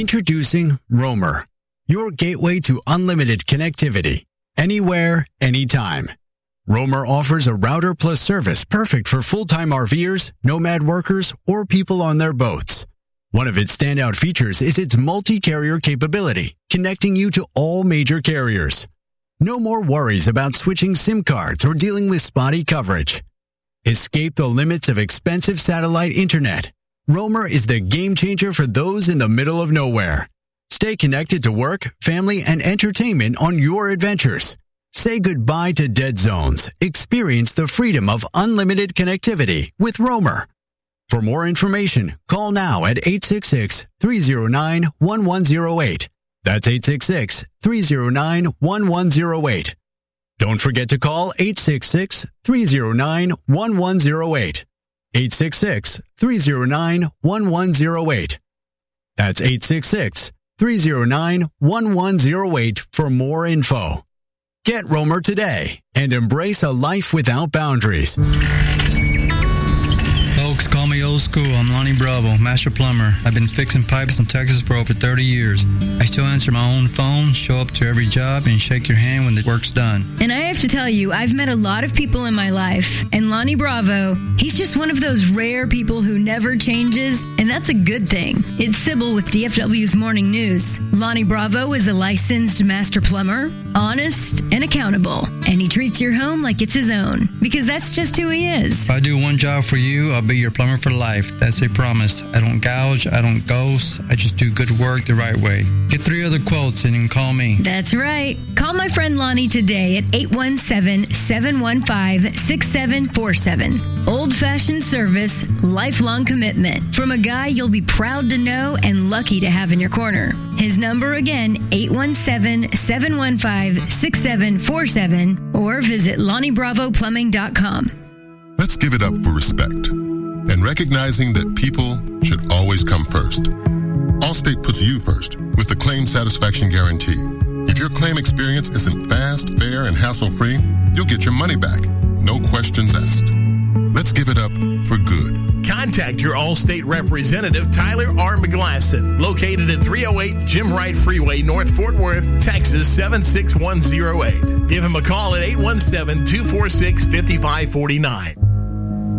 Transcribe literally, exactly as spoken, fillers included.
Introducing Roamer, your gateway to unlimited connectivity, anywhere, anytime. Roamer offers a router plus service perfect for full-time RVers, nomad workers, or people on their boats. One of its standout features is its multi-carrier capability, connecting you to all major carriers. No more worries about switching SIM cards or dealing with spotty coverage. Escape the limits of expensive satellite internet. Roamer is the game changer for those in the middle of nowhere. Stay connected to work, family, and entertainment on your adventures. Say goodbye to dead zones. Experience the freedom of unlimited connectivity with Roamer. For more information, call now at eight six six, three zero nine, one one zero eight. That's eight six six, three zero nine, one one zero eight. Don't forget to call eight six six, three zero nine, one one zero eight. eight six six, three zero nine, one one zero eight. That's eight six six, three zero nine, one one zero eight for more info. Get Roamer today and embrace a life without boundaries. Folks, call me old school. I'm Lonnie Bravo, master plumber. I've been fixing pipes in Texas for over thirty years. I still answer my own phone, show up to every job, and shake your hand when the work's done. And I have to tell you, I've met a lot of people in my life, and Lonnie Bravo, he's just one of those rare people who never changes, and that's a good thing. It's Sybil with D F W's Morning News. Lonnie Bravo is a licensed master plumber, honest and accountable, and he treats your home like it's his own, because that's just who he is. If I do one job for you, I'll be your plumber for life. That's a promise. I don't gouge, I don't ghost, I just do good work the right way. Get three other quotes and you can call me. That's right. Call my friend Lonnie today at eight one seven, seven one five, six seven four seven. Old-fashioned service, lifelong commitment from a guy you'll be proud to know and lucky to have in your corner. His number again, eight one seven, seven one five, six seven four seven, or visit Lonnie Bravo Plumbing dot com. Let's give it up for respect and recognizing that people should always come first. Allstate puts you first with the Claim Satisfaction Guarantee. If your claim experience isn't fast, fair, and hassle-free, you'll get your money back. No questions asked. Let's give it up for good. Contact your Allstate representative, Tyler R. McGlasson, located at three oh eight Jim Wright Freeway, North Fort Worth, Texas, seven six one zero eight. Give him a call at eight one seven, two four six, five five four nine.